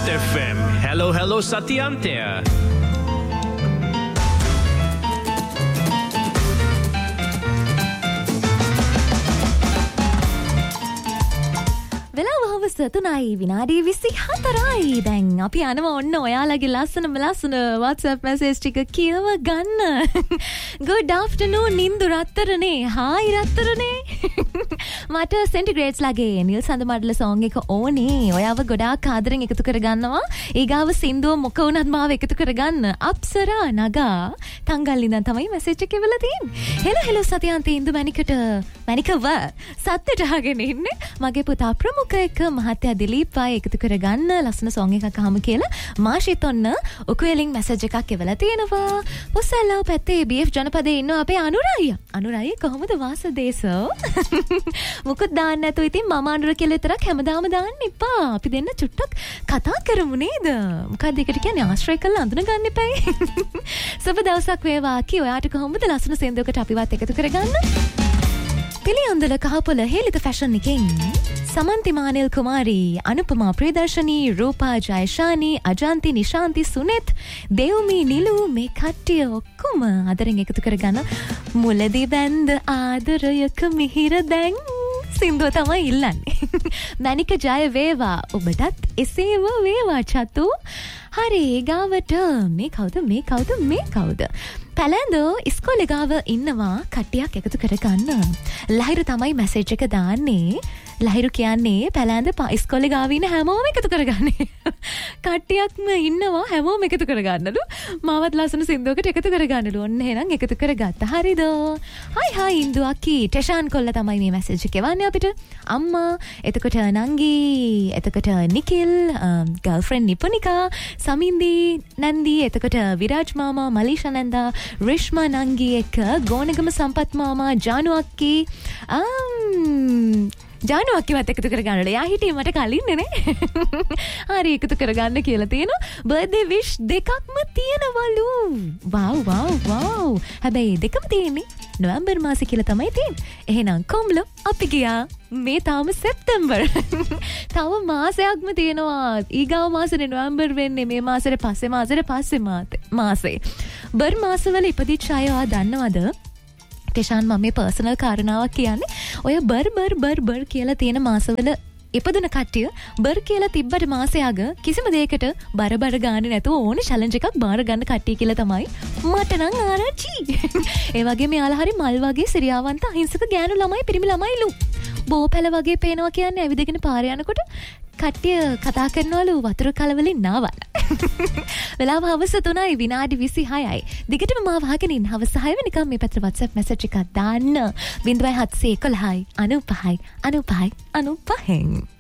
Hot FM. Hello, hello, Satyantya. වෙලාව හවස 3යි විනාඩි 24යි. දැන් අපි යනවා ඔන්න ඔයාලගේ ලස්සන WhatsApp message ටික කියව ගන්න. Good afternoon නින්දු රත්තරනේ. Hi රත්තරනේ. මට සෙන්ටිග්‍රේඩ්ස් ලගේ නිල් සඳ මඩල song එක ඕනේ. ඔයාව ගොඩාක් ආදරෙන් එකතු කරගන්නවා. ඊගාව සින්දුව මොක වුණත් මාව එකතු කරගන්න. අප්සරා නගා තංගල් ඉඳන් තමයි message එක එවලා තියෙන්නේ. hello සතියන්ති ඉන්දු මණිකව සත්‍යට අහගෙන ඉන්නේ. මගේ පුතා ප්‍රමුඛ එක මහත්තයා දිලීප් ආයේ එකතු කරගන්න ලස්සන song එකක් අහමු කියලා මාෂිත් ඔන්න ඔකුවෙලින් message එකක් එවලා තියෙනවා. පුසල්ලාව පැත්තේ BF ජනපදයේ ඉන්න අපේ අනුරායි කොහොමද වාසදේශෝ? මොකද දාන්න නැතු ඉතින් මම අනුර කියලා විතරක් හැමදාම දාන්න එපා. අපි දෙන්න චුට්ටක් කතා කරමු නේද? මොකක්ද ඒකට කියන්නේ ආශ්‍රය කරලා අඳුන ගන්න එපායි. සුබ දවසක් වේවා කි. ඔයාට කොහොමද ලස්සන සෙන්දුවකට අපිවත් එකතු කරගන්න? පිළියන්දල කහපොළ හේලිත ෆැෂන් එකෙන් සමන්ති මානෙල් කුමාරී, අනුපමා ප්‍රියදර්ශනී, රූපා ජයශානි, අජන්ති නිශාන්ති, සුනෙත්, දේව්මී, නිලු මේ කට්ටිය ඔක්කොම ආදරෙන් එකතු කරගන්න. මුලදී බැන්ද ආදරයක මිහිර දැන් සින්දුව තමයි ඉල්ලන්නේ. මණික ජය වේවා. ඔබටත් එසේම වේවා චතු. හරි ගාවට මේ කවුද? පැලැන්දෝ ඉස්කෝලේ ගාව ඉන්නවා කට්ටියක් එකතු කරගන්න. ලහිරු තමයි මැසේජ් එක දාන්නේ. ලහිරු කියන්නේ පැලැන්ද ඉස්කෝලේ ගාව ඉන්න හැමෝම එකතු කරගන්නේ. කට්ටියක්ම ඉන්නවා හැමෝම එකතු කරගන්නලු. මාවත් ලස්සන සින්දුවකට එකතු කරගන්නලු. ඔන්න එහෙනම් එකතු කරගත්තා. හරිද? හයි ඉන්දු අක්කි ටෙෂාන් කොල්ලා තමයි මේ මැසේජ් එක එවන්නේ අපිට. අම්මා, එතකොට නංගි, එතකොට නිකිල්, ගර්ල්ෆ්‍රෙන්ඩ් නිපුනිකා, සමින්දි, නන්දි, එතකොට විරාජ් මාමා, මලීෂා නන්දා, රිශ්මා නංගි එක ගෝනගම සම්පත් මාමා, ජානු අක්කි ජානුවක්කිවත් එකතු කරගන්නට යා හිටියේ මට කලින් නේ. හරි එකතු කරගන්න කියලා තියෙනවා. බර්ත්ඩේ විශ් දෙකක්ම තියෙනවලු. වව්. හැබැයි දෙකම තියෙන්නේ නොවැම්බර් මාසේ කියලා තමයි තියෙන්නේ. එහෙනම් කොම්ලෝ අපි ගියා. මේ තාම සෙප්තැම්බර්. තව මාසයක්ම තියෙනවා. ඊගාව මාසෙනේ නොවැම්බර් වෙන්නේ. මේ මාසෙට පස්සේ මාසේ. බර් මාසවල ඉපදිච්ච අය ආ දන්නවද? ටෙෂාන් මම මේ පර්සනල් කාරණාවක් කියන්නේ ඔය බර් කියලා තියෙන මාසවල ඉපදුන කට්ටිය බර් කියලා තිබ්බට මාසයක කිසිම දෙයකට බර ගානේ නැතුව ඕනේ චැලෙන්ජ් එකක් බාර ගන්න කට්ටිය කියලා තමයි මට නම් ආරංචි. ඒ වගේ මෙයාලා හරි මල් වගේ සිරියාවන්ත අහිංසක ගෑනු ළමයි පිරිමි ළමයිලු. බෝපැල වගේ පේනවා කියන්නේ ඇවිදගෙන පාරේ යනකොට කට්ටිය කතා කරනවලු වතුර කලවලින් නාවන්න. වෙලාව හවස 3යි විනාඩි 26යි. දිගටම මාව අහගෙන ඉන්න හවස 6 වෙනිකම් මේ පැත්තට WhatsApp message එකක් දාන්න. 0711 95 95 95